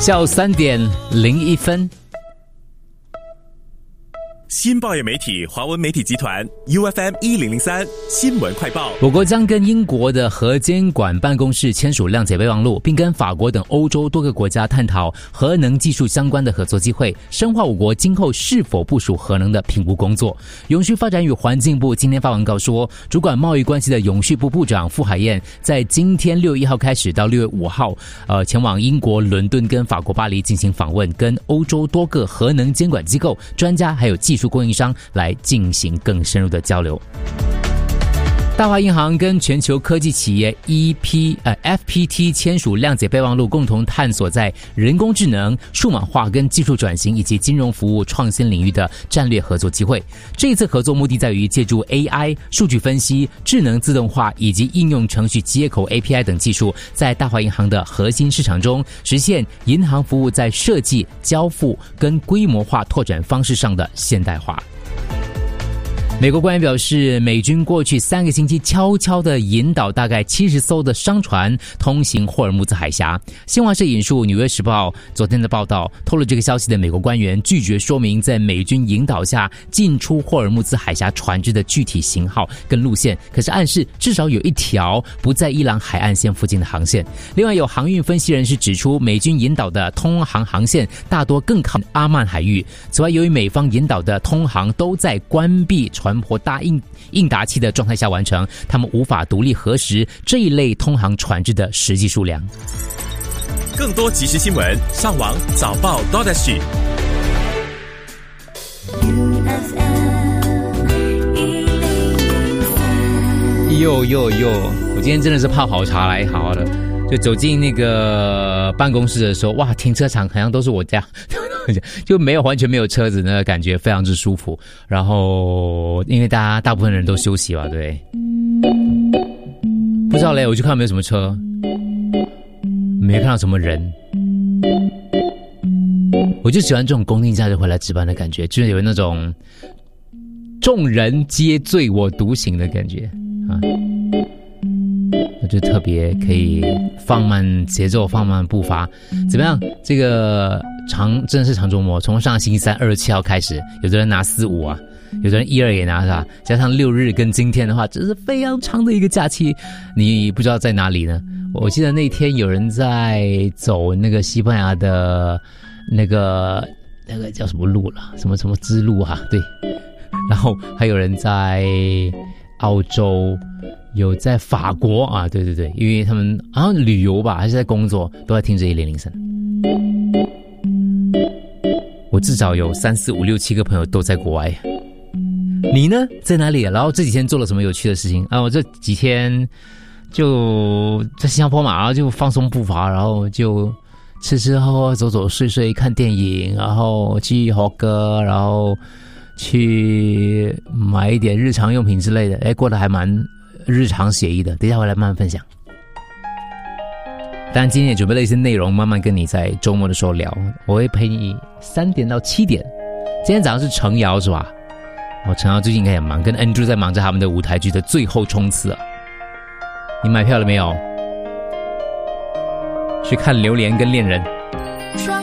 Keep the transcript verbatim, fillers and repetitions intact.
下午三点零一分。 新报业媒体华文媒体集团 U F M 一零零三新闻快报。 我国将跟英国的核监管办公室签署谅解备忘录，并跟法国等欧洲多个国家探讨核能技术相关的合作机会，深化我国今后是否部署核能的评估工作。永续发展与环境部今天发文告说，主管贸易关系的永续部部长傅海燕在今天六月一号开始到六月五号，呃，前往英国伦敦跟法国巴黎进行访问，跟欧洲多个核能监管机构、专家还有技术供应商来进行更深入的交流。大华银行跟全球科技企业 E P 呃 F P T 签署谅解备忘录，共同探索在人工智能、数码化跟技术转型以及金融服务创新领域的战略合作机会。这一次合作目的在于借助 A I、数据分析、智能自动化以及应用程序接口 A P I 等技术，在大华银行的核心市场中实现银行服务在设计、交付跟规模化拓展方式上的现代化。美国官员表示，美军过去三个星期悄悄地引导大概七十艘的商船通行霍尔木兹海峡。新华社引述《纽约时报》昨天的报道，透露这个消息的美国官员拒绝说明在美军引导下进出霍尔木兹海峡船只的具体型号跟路线，可是暗示至少有一条不在伊朗海岸线附近的航线。另外，有航运分析人士指出，美军引导的通航航线大多更靠阿曼海域。此外，由于美方引导的通航都在关闭船舶大应应答器的状态下完成，他们无法独立核实这一类通航船只的实际数量。 更多即时新闻，上网早报 .sg。 哟哟哟！我今天真的是泡好茶来好好的，就走进那个办公室的时候，哇，停车场好像都是我家。就没有完全没有车子，那个感觉非常之舒服。然后因为大家大部分人都休息吧，对，不知道嘞，我就看到没有什么车，没看到什么人。我就喜欢这种公定假日回来值班的感觉，就是有那种众人皆醉我独醒的感觉啊。那就特别可以放慢节奏，放慢步伐。怎么样？这个长真的是长周末，从上个星期三二十七号开始，有的人拿四五啊，有的人一二也拿是吧？加上六日跟今天的话，这是非常长的一个假期。你不知道在哪里呢？我记得那天有人在走那个西班牙的那个那个叫什么路了？什么什么之路啊？对。然后还有人在澳洲。有在法国啊，对对对，因为他们好像旅游吧，还是在工作，都在听着一零零三。我至少有三四五六七个朋友都在国外。你呢，在哪里？然后这几天做了什么有趣的事情啊？我这几天就在新加坡嘛，然后就放松步伐，然后就吃吃喝喝、走走睡睡、看电影，然后去喝歌，然后去买一点日常用品之类的。哎，过得还蛮日常写意的，等一下回来慢慢分享。当然今天也准备了一些内容，慢慢跟你在周末的时候聊。我会陪你三点到七点。今天早上是程瑶是吧？哦，程瑶最近应该也忙，跟 Andrew 在忙着他们的舞台剧的最后冲刺啊。你买票了没有？去看榴莲跟恋人。